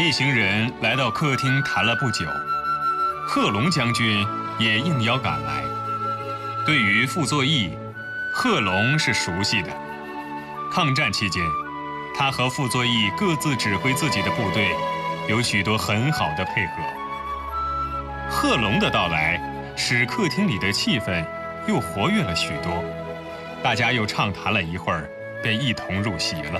一行人来到客厅谈了不久，贺龙将军也应邀赶来。对于傅作义，贺龙是熟悉的。抗战期间，他和傅作义各自指挥自己的部队，有许多很好的配合。贺龙的到来，使客厅里的气氛又活跃了许多，大家又畅谈了一会儿，便一同入席了。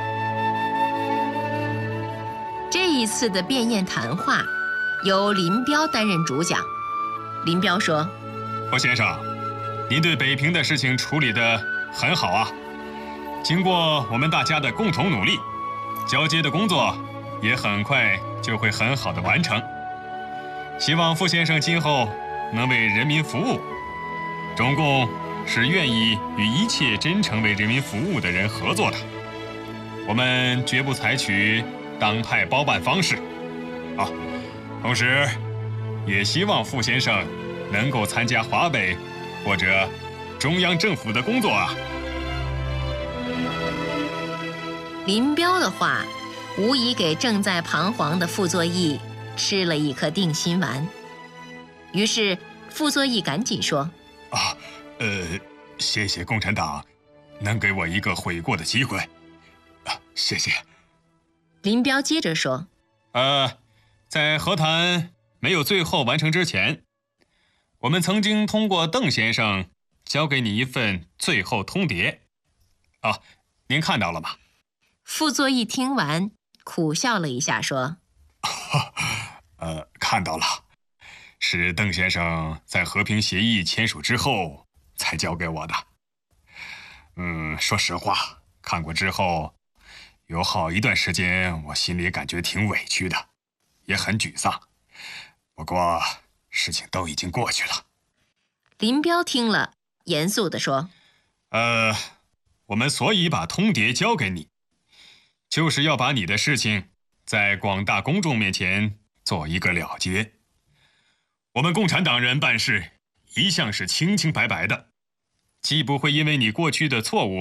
这一次的便宴谈话，由林彪担任主讲。林彪说：“ 傅先生，您对北平的事情处理得很好啊！经过我们大家的共同努力，交接的工作也很快就会很好的完成。希望傅先生今后能为人民服务。中共是愿意与一切真诚为人民服务的人合作的，我们绝不采取党派包办方式。同时，也希望傅先生能够参加华北或者中央政府的工作啊。” 林彪的话无疑给正在彷徨的傅作义吃了一颗定心丸。于是傅作义赶紧说：“ 谢谢共产党能给我一个悔过的机会，谢谢。” 林彪接着说：“ 在和谈没有最后完成之前，我们曾经通过邓先生交给你一份最后通牒。您看到了吗？” 傅作义听完苦笑了一下说：“ 看到了，是邓先生在和平协议签署之后才交给我的。说实话，看过之后，有好一段时间我心里感觉挺委屈的，也很沮丧。不过事情都已经过去了。” 林彪听了，严肃地说：“ 我们所以把通牒交给你，就是要把你的事情在广大公众面前做一个了结。我们共产党人办事一向是清清白白的，既不会因为你过去的错误